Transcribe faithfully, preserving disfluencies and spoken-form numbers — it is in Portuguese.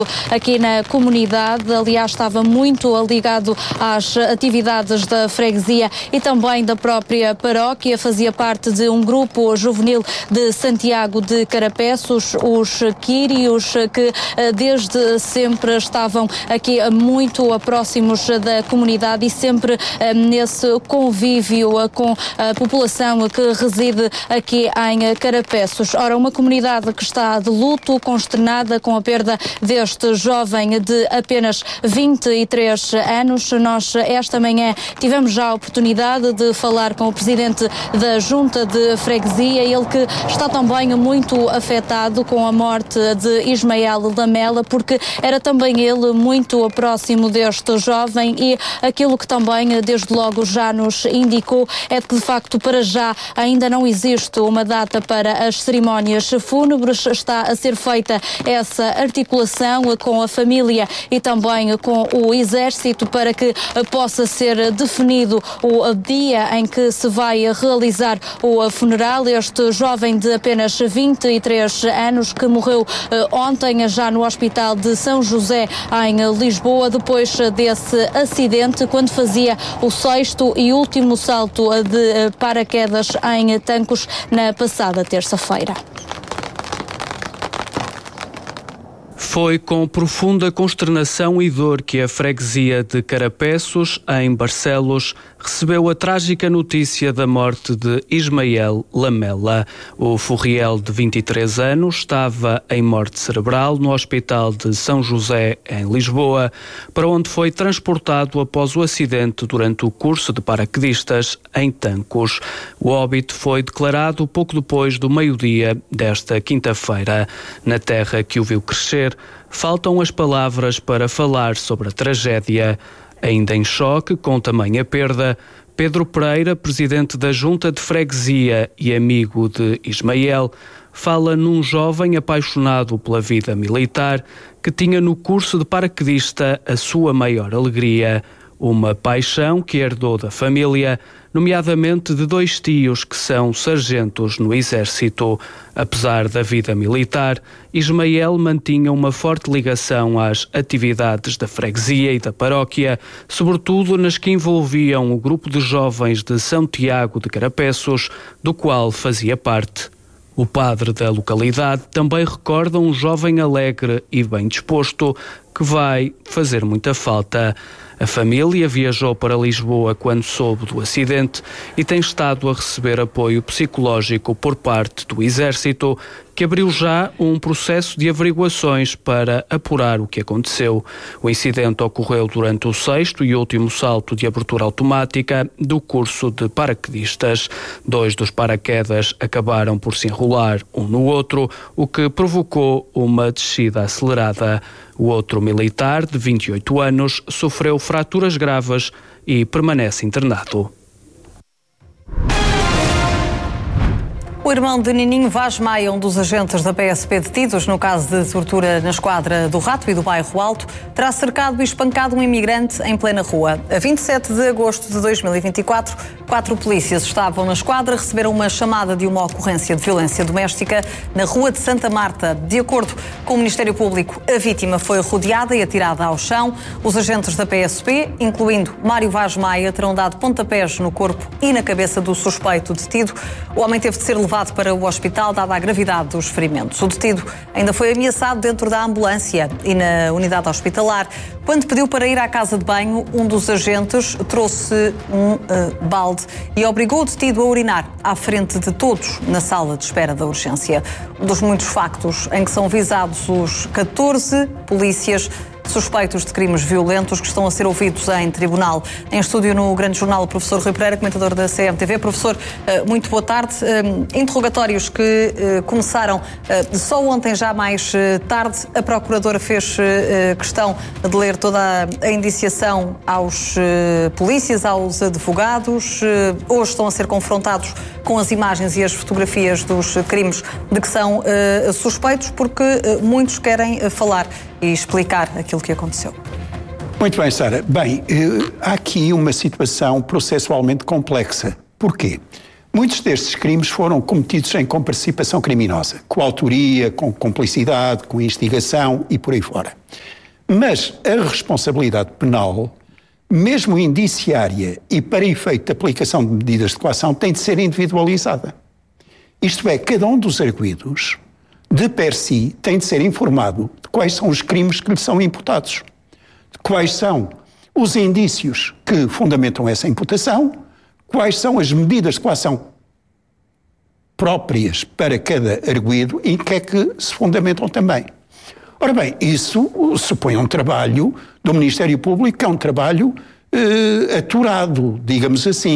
aqui na comunidade. Aliás, estava muito ligado às atividades da freguesia e também da própria paróquia. Fazia parte de um grupo juvenil de Santiago de Carapeços, os Quírios, que desde sempre estavam aqui muito próximos da comunidade e sempre nesse convívio com a população que reside aqui em Carapeços. Ora, uma comunidade que está de luto, consternada com a perda deste jovem de apenas vinte e três anos. Nós, esta manhã, tivemos já a oportunidade de falar com o presidente da Junta de Freguesia, ele que está também muito afetado com a morte de Ismael Lamela, porque era também ele muito próximo deste jovem e aquilo que também, desde logo, já nos indicou é que, de facto, para já ainda não existe uma data para as cerimónias fúnebres. Está a ser feita essa articulação com a família e também com o Exército para que possa ser definido o dia em que se vai realizar o funeral. Este jovem de apenas vinte e três anos que morreu ontem já no Hospital de São José em Lisboa, depois desse acidente, quando fazia o sexto e último salto de paraquedas em Tancos na passada terça-feira. Foi com profunda consternação e dor que a freguesia de Carapeços, em Barcelos, recebeu a trágica notícia da morte de Ismael Lamela. O Furriel, de vinte e três anos, estava em morte cerebral no Hospital de São José, em Lisboa, para onde foi transportado após o acidente durante o curso de paraquedistas em Tancos. O óbito foi declarado pouco depois do meio-dia desta quinta-feira. Na terra que o viu crescer, faltam as palavras para falar sobre a tragédia. Ainda em choque com tamanha perda, Pedro Pereira, presidente da Junta de Freguesia e amigo de Ismael, fala num jovem apaixonado pela vida militar que tinha no curso de paraquedista a sua maior alegria. Uma paixão que herdou da família, nomeadamente de dois tios que são sargentos no Exército. Apesar da vida militar, Ismael mantinha uma forte ligação às atividades da freguesia e da paróquia, sobretudo nas que envolviam o grupo de jovens de São Tiago de Carapeços, do qual fazia parte. O padre da localidade também recorda um jovem alegre e bem disposto que vai fazer muita falta. A família viajou para Lisboa quando soube do acidente e tem estado a receber apoio psicológico por parte do Exército, que abriu já um processo de averiguações para apurar o que aconteceu. O incidente ocorreu durante o sexto e último salto de abertura automática do curso de paraquedistas. Dois dos paraquedas acabaram por se enrolar um no outro, o que provocou uma descida acelerada. O outro militar, de vinte e oito anos, sofreu fraturas graves e permanece internado. O irmão de Nininho Vaz Maia, um dos agentes da P S P detidos no caso de tortura na esquadra do Rato e do Bairro Alto, terá cercado e espancado um imigrante em plena rua. A vinte e sete de agosto de dois mil e vinte e quatro, quatro polícias estavam na esquadra, receberam uma chamada de uma ocorrência de violência doméstica na rua de Santa Marta. De acordo com o Ministério Público, a vítima foi rodeada e atirada ao chão. Os agentes da P S P, incluindo Mário Vaz Maia, terão dado pontapés no corpo e na cabeça do suspeito detido. O homem teve de ser levado para o hospital, dada a gravidade dos ferimentos. O detido ainda foi ameaçado dentro da ambulância e na unidade hospitalar. Quando pediu para ir à casa de banho, um dos agentes trouxe um uh, balde e obrigou o detido a urinar à frente de todos na sala de espera da urgência. Um dos muitos factos em que são visados os catorze polícias suspeitos de crimes violentos que estão a ser ouvidos em tribunal. Em estúdio no Grande Jornal, o professor Rui Pereira, comentador da C M T V. Professor, muito boa tarde. Interrogatórios que começaram só ontem, já mais tarde. A Procuradora fez questão de ler toda a indiciação aos polícias, aos advogados. Hoje estão a ser confrontados com as imagens e as fotografias dos crimes de que são suspeitos, porque muitos querem falar e explicar aquilo que aconteceu. Muito bem, Sara. Bem, há aqui uma situação processualmente complexa. Porquê? Muitos destes crimes foram cometidos em participação criminosa, com autoria, com cumplicidade, com instigação e por aí fora. Mas a responsabilidade penal, mesmo indiciária e para efeito de aplicação de medidas de coação, tem de ser individualizada. Isto é, cada um dos arguidos, de per si, tem de ser informado de quais são os crimes que lhe são imputados, de quais são os indícios que fundamentam essa imputação, quais são as medidas de coação próprias para cada arguido e em que é que se fundamentam também. Ora bem, isso supõe um trabalho do Ministério Público, que é um trabalho eh, aturado, digamos assim.